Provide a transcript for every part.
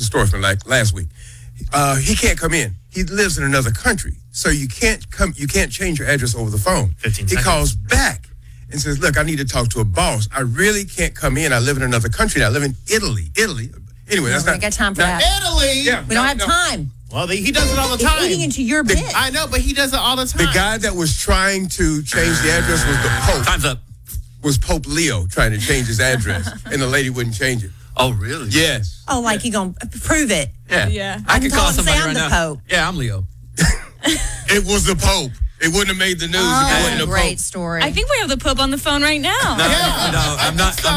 store for like last week. He can't come in. He lives in another country, so you can't change your address over the phone. 15 he seconds. calls back and says, "Look, I need to talk to a boss. I really can't come in. I live in another country. I live in Italy. Anyway, that's We not ain't got time for that. Italy. Yeah, We don't have time. Well, he does it all the It's time. eating into your bit. I know, but he does it all the time. The guy that was trying to change the address was the Pope. Time's up. Was Pope Leo trying to change his address, and the lady wouldn't change it. Oh, really? Yes. Oh, like you gonna prove it? Yeah. I I can could call call him and say somebody I'm right the now. Pope. Yeah, I'm Leo. It was the Pope. It wouldn't have made the news if it Oh, wasn't the great Pope. story. I think we have the Pope on the phone right now. No, I'm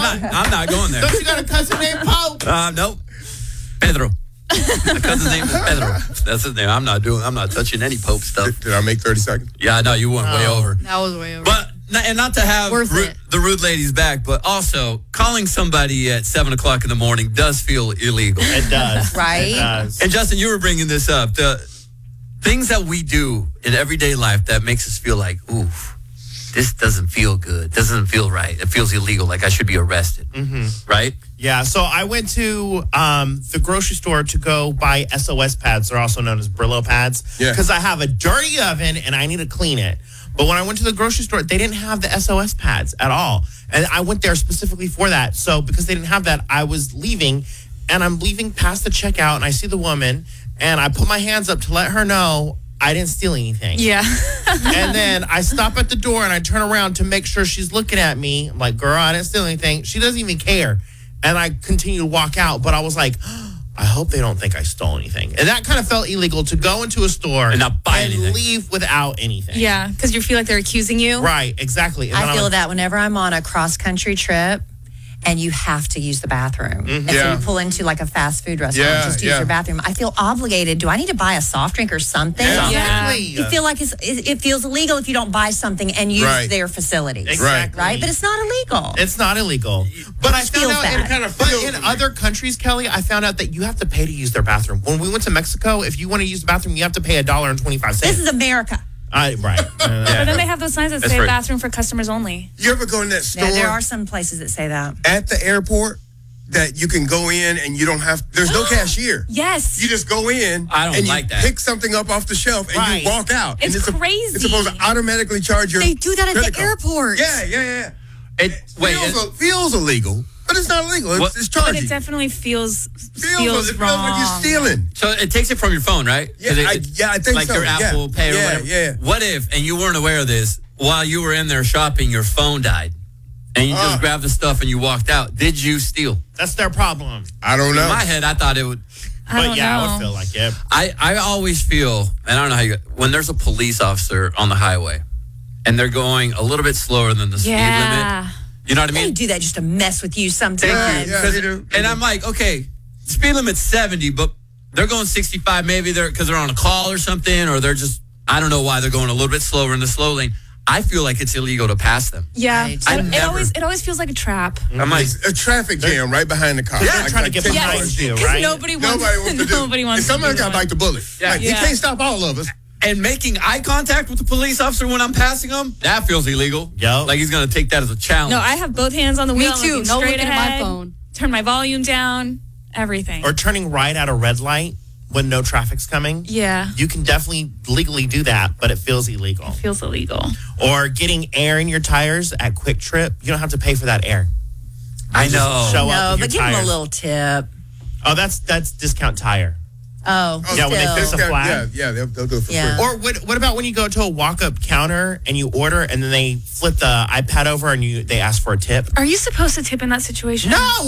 not going there. Don't you got a cousin named Pope? Nope. Pedro. My cousin's name is Pedro. That's his name. I'm not touching any Pope stuff. Did I make 30 seconds? Yeah, I know you went way over. That was way over. But and not to have Worth it. the rude ladies back, but also calling somebody at 7:00 in the morning does feel illegal. It does. Right? It does. And Justin, you were bringing this up. The things that we do in everyday life that makes us feel like, ooh, this doesn't feel good. Doesn't feel right. It feels illegal. Like I should be arrested. Mm-hmm. Right? Yeah, so I went to the grocery store to go buy SOS pads. They're also known as Brillo pads. Yeah. Because I have a dirty oven and I need to clean it. But when I went to the grocery store, they didn't have the SOS pads at all. And I went there specifically for that. So because they didn't have that, I was leaving. And I'm leaving past the checkout and I see the woman. And I put my hands up to let her know I didn't steal anything. Yeah. And then I stop at the door and I turn around to make sure she's looking at me. I'm like, girl, I didn't steal anything. She doesn't even care. And I continue to walk out. But I was like, I hope they don't think I stole anything. And that kind of felt illegal to go into a store And not buy anything. leave without anything. Yeah, because you feel like they're accusing you. Right, exactly. And then I I'm feel like, that whenever I'm on a cross-country trip and you have to use the bathroom. And so Yeah. you pull into like a fast food restaurant Yeah, just to use yeah. your bathroom. I feel obligated. Do I need to buy a soft drink or something? Exactly. You feel like it feels illegal if you don't buy something and use Right. their facilities. Exactly. Right? But it's not illegal. It's not illegal. But I found feels out bad. but in other countries, Kelly, I found out that you have to pay to use their bathroom. When we went to Mexico, if you want to use the bathroom, you have to pay $1.25. This is America. Right. But then they have those signs that That's say right. bathroom for customers only. You ever go in that store Yeah, there are some places that say that. at the airport that you can go in and you don't have, there's no cashier. Yes. You just go in I don't and like you that. pick something up off the shelf and Right. you walk out. It's and crazy. It's supposed to automatically charge your They do that at credit the card. airport. Yeah. It, wait, Feels illegal, but it's not illegal. What? It's but charging. it definitely feels it feels wrong. like you're stealing. so it takes it from your phone, right? 'Cause Yeah, I think like so. your Yeah. Apple Pay or Yeah, whatever. yeah. What if, and you weren't aware of this, while you were in there shopping, your phone died, and you just grabbed the stuff and you walked out? Did you steal? That's their problem. I don't know. In my head, I thought it would. I But don't yeah, know. I would feel like it. I always feel, and I don't know how you, when there's a police officer on the highway, and they're going a little bit slower than the speed limit. Yeah. You know what I They mean? do that just to mess with you sometimes. Yeah, they do. And I'm like, okay, speed limit's 70, but they're going 65. Maybe they're because they're on a call or something, or they're just, I don't know why they're going a little bit slower in the slow lane. I feel like it's illegal to pass them. Yeah. Right. It always feels like a trap. I'm like, It's a traffic jam right behind the car. They're trying to get 10 behind cars. you, Because right? nobody wants Nobody wants to do. nobody wants And to somebody do got to that. bite the bullet. Yeah. He Yeah. can't stop all of us. and making eye contact with the police officer when I'm passing him, that feels illegal. Yo. Like he's going to take that as a challenge. No, I have both hands on the Me wheel. I'm too. looking No straight looking at my ahead, phone. Turn my volume down. Everything. Or turning right at a red light when no traffic's coming. Yeah. You can definitely legally do that, but it feels illegal. Feels illegal. Or getting air in your tires at Quick Trip. You don't have to pay for that air. I Just know. Show No, up with but your give them a tires. little tip. Oh, that's discount tire. Oh, Yeah, when they still. fix a flag. Yeah, they'll do it for Yeah. free. Or what about when you go to a walk-up counter and you order and then they flip the iPad over and they ask for a tip? Are you supposed to tip in that situation?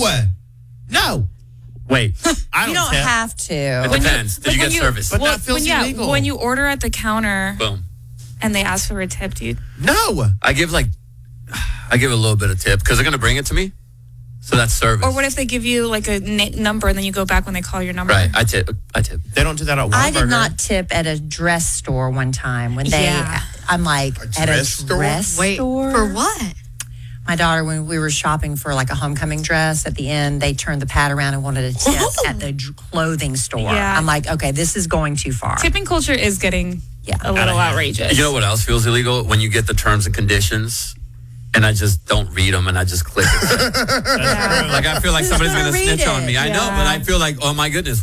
No. Wait, I You don't don't tip. have to. it depends. Did you get service? But that feels illegal. When you order at the counter Boom. and they ask for a tip, dude. No. I give a little bit of tip because they're going to bring it to me. So that's service. Or what if they give you like a number and then you go back when they call your number? Right. I tip. They don't do that at Whataburger. I did not tip at a dress store one time when they. Yeah. I'm like at a dress store? dress Wait, store. for what? My daughter, when we were shopping for like a homecoming dress, at the end they turned the pad around and wanted a tip at the clothing store. Yeah. I'm like, okay, this is going too far. Tipping culture is getting a little outrageous. You know what else feels illegal? When you get the terms and conditions and I just don't read them and I just click it. Like I feel like somebody's going to Read snitch on it. me. I know, Yeah. but I feel like, oh my goodness,